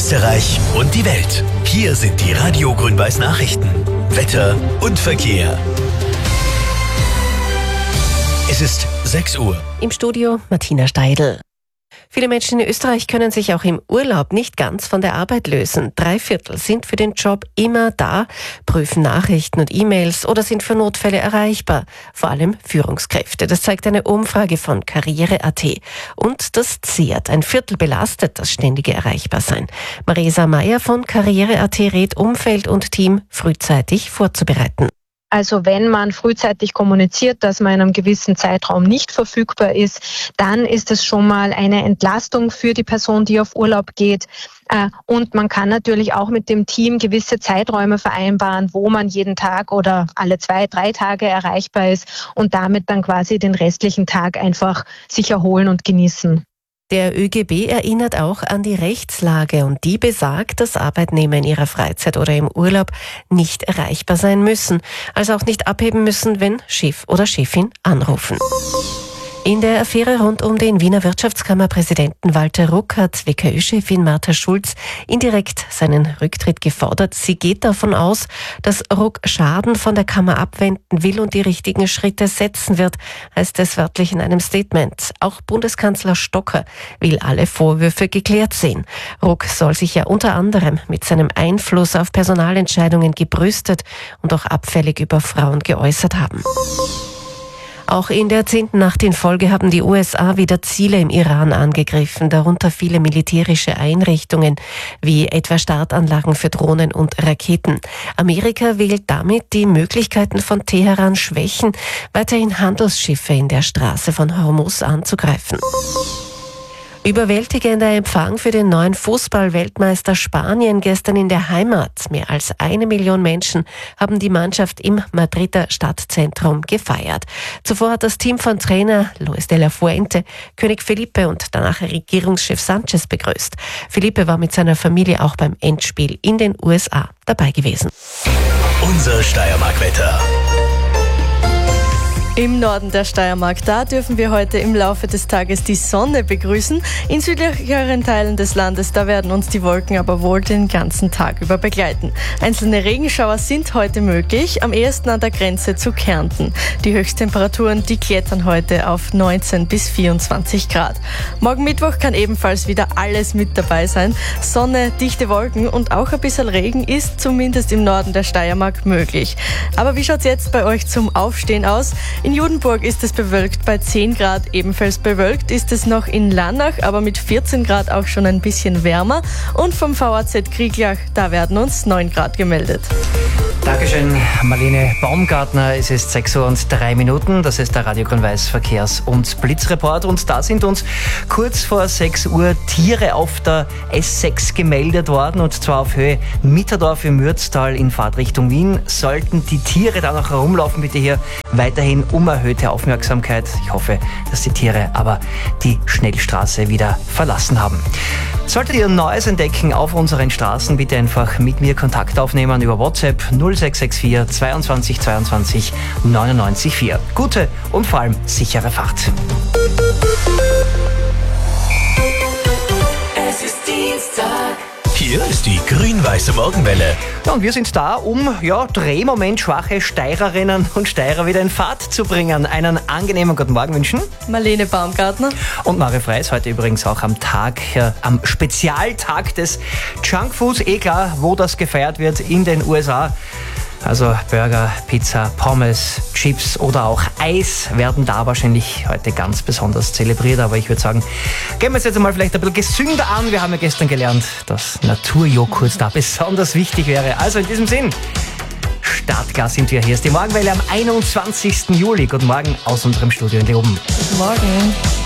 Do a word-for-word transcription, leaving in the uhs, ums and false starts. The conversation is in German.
Österreich und die Welt. Hier sind die Radio Grün-Weiß Nachrichten. Wetter und Verkehr. Es ist sechs Uhr. Im Studio Martina Steidl. Viele Menschen in Österreich können sich auch im Urlaub nicht ganz von der Arbeit lösen. Drei Viertel sind für den Job immer da, prüfen Nachrichten und E-Mails oder sind für Notfälle erreichbar. Vor allem Führungskräfte. Das zeigt eine Umfrage von Karriere punkt a t. Und das zehrt. Ein Viertel belastet das ständige Erreichbarsein. Marisa Meyer von Karriere punkt a t rät Umfeld und Team, frühzeitig vorzubereiten. Also wenn man frühzeitig kommuniziert, dass man in einem gewissen Zeitraum nicht verfügbar ist, dann ist es schon mal eine Entlastung für die Person, die auf Urlaub geht. Und man kann natürlich auch mit dem Team gewisse Zeiträume vereinbaren, wo man jeden Tag oder alle zwei, drei Tage erreichbar ist und damit dann quasi den restlichen Tag einfach sich erholen und genießen. Der ÖGB erinnert auch an die Rechtslage und die besagt, dass Arbeitnehmer in ihrer Freizeit oder im Urlaub nicht erreichbar sein müssen, also auch nicht abheben müssen, wenn Chef oder Chefin anrufen. In der Affäre rund um den Wiener Wirtschaftskammerpräsidenten Walter Ruck hat W K Ö-Chefin Martha Schulz indirekt seinen Rücktritt gefordert. Sie geht davon aus, dass Ruck Schaden von der Kammer abwenden will und die richtigen Schritte setzen wird, heißt es wörtlich in einem Statement. Auch Bundeskanzler Stocker will alle Vorwürfe geklärt sehen. Ruck soll sich ja unter anderem mit seinem Einfluss auf Personalentscheidungen gebrüstet und auch abfällig über Frauen geäußert haben. Auch in der zehnten Nacht in Folge haben die U S A wieder Ziele im Iran angegriffen, darunter viele militärische Einrichtungen, wie etwa Startanlagen für Drohnen und Raketen. Amerika will damit die Möglichkeiten von Teheran schwächen, weiterhin Handelsschiffe in der Straße von Hormuz anzugreifen. Überwältigender Empfang für den neuen Fußball-Weltmeister Spanien gestern in der Heimat. Mehr als eine Million Menschen haben die Mannschaft im Madrider Stadtzentrum gefeiert. Zuvor hat das Team von Trainer Luis de la Fuente König Felipe und danach Regierungschef Sanchez begrüßt. Felipe war mit seiner Familie auch beim Endspiel in den U S A dabei gewesen. Unser Steiermark-Wetter. Im Norden der Steiermark, da dürfen wir heute im Laufe des Tages die Sonne begrüßen. In südlicheren Teilen des Landes, da werden uns die Wolken aber wohl den ganzen Tag über begleiten. Einzelne Regenschauer sind heute möglich, am ehesten an der Grenze zu Kärnten. Die Höchsttemperaturen, die klettern heute auf neunzehn bis vierundzwanzig Grad. Morgen Mittwoch kann ebenfalls wieder alles mit dabei sein. Sonne, dichte Wolken und auch ein bisschen Regen ist zumindest im Norden der Steiermark möglich. Aber wie schaut's jetzt bei euch zum Aufstehen aus? In Judenburg ist es bewölkt bei zehn Grad, ebenfalls bewölkt ist es noch in Lannach, aber mit vierzehn Grad auch schon ein bisschen wärmer. Und vom V A Z Krieglach, da werden uns neun Grad gemeldet. Dankeschön, Marlene Baumgartner. Es ist sechs Uhr und drei Minuten. Das ist der Radio Grün-Weiß Verkehrs- und Blitzreport. Und da sind uns kurz vor sechs Uhr Tiere auf der S sechs gemeldet worden. Und zwar auf Höhe Mitterdorf im Mürztal in Fahrtrichtung Wien. Sollten die Tiere da noch herumlaufen, bitte hier weiterhin um erhöhte Aufmerksamkeit. Ich hoffe, dass die Tiere aber die Schnellstraße wieder verlassen haben. Solltet ihr Neues entdecken auf unseren Straßen, bitte einfach mit mir Kontakt aufnehmen über WhatsApp null sechs sechs vier zweiundzwanzig zweiundzwanzig neunundneunzig vier. Gute und vor allem sichere Fahrt. Es ist Dienstag. Hier ist die grün-weiße Morgenwelle. Ja, und wir sind da, um ja, Drehmoment schwache Steirerinnen und Steirer wieder in Fahrt zu bringen. Einen angenehmen guten Morgen wünschen Marlene Baumgartner und Mario Freis. Heute übrigens auch am Tag, äh, am Spezialtag des Junkfoods. Eh klar, wo das gefeiert wird in den U S A. Also Burger, Pizza, Pommes, Chips oder auch Eis werden da wahrscheinlich heute ganz besonders zelebriert. Aber ich würde sagen, gehen wir es jetzt einmal vielleicht ein bisschen gesünder an. Wir haben ja gestern gelernt, dass Naturjoghurt da besonders wichtig wäre. Also in diesem Sinn, startklar sind wir. Hier ist die Morgenwelle am einundzwanzigsten Juli. Guten Morgen aus unserem Studio in Leoben. Guten Morgen.